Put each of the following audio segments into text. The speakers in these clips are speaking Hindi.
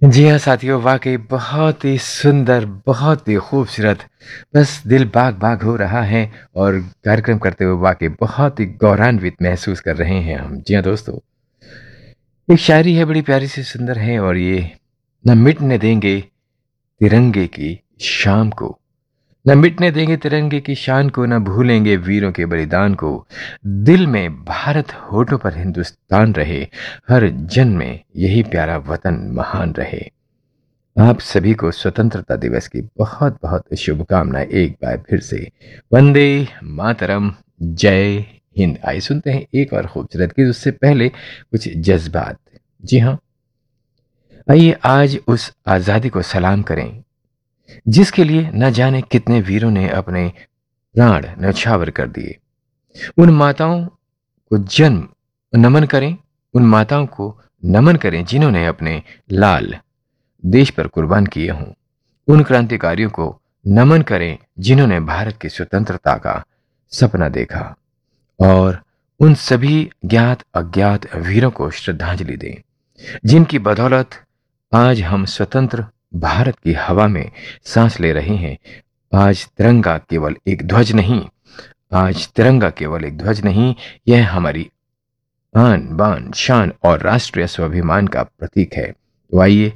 जी हाँ साथियों, वाकई बहुत ही सुंदर, बहुत ही खूबसूरत, बस दिल बाग-बाग हो रहा है और कार्यक्रम करते हुए वाकई बहुत ही गौरवान्वित महसूस कर रहे हैं हम। जी हाँ दोस्तों, एक शायरी है बड़ी प्यारी सी सुंदर है और ये न मिटने देंगे तिरंगे की शाम को, न मिटने देंगे तिरंगे की शान को, न भूलेंगे वीरों के बलिदान को। दिल में भारत, होठों पर हिंदुस्तान रहे, हर जन में यही प्यारा वतन महान रहे। आप सभी को स्वतंत्रता दिवस की बहुत बहुत शुभकामनाएं एक बार फिर से। वंदे मातरम, जय हिंद। आइए सुनते हैं एक और खूबसूरत गीत, उससे पहले कुछ जज्बात। जी हाँ, आइए आज उस आजादी को सलाम करें जिसके लिए न जाने कितने वीरों ने अपने प्राण न्यौछावर कर दिए। उन माताओं को जन्म नमन करें, उन माताओं को नमन करें जिन्होंने अपने लाल देश पर कुर्बान किए हों। उन क्रांतिकारियों को नमन करें जिन्होंने भारत की स्वतंत्रता का सपना देखा, और उन सभी ज्ञात अज्ञात वीरों को श्रद्धांजलि दें जिनकी बदौलत आज हम स्वतंत्र भारत की हवा में सांस ले रहे हैं। आज तिरंगा केवल एक ध्वज नहीं, आज तिरंगा केवल एक ध्वज नहीं, यह हमारी आन बान शान और राष्ट्रीय स्वाभिमान का प्रतीक है। तो आइए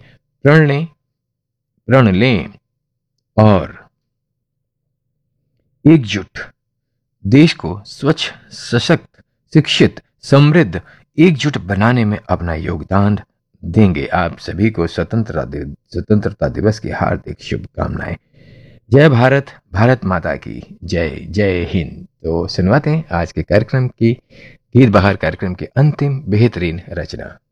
प्रण लें और एकजुट देश को स्वच्छ, सशक्त, शिक्षित, समृद्ध, एकजुट बनाने में अपना योगदान देंगे। आप सभी को स्वतंत्रता दिवस की हार्दिक शुभकामनाएं। जय भारत, भारत माता की जय, जय हिंद। तो सुनवाते हैं आज के कार्यक्रम की गीत बहार कार्यक्रम की अंतिम बेहतरीन रचना।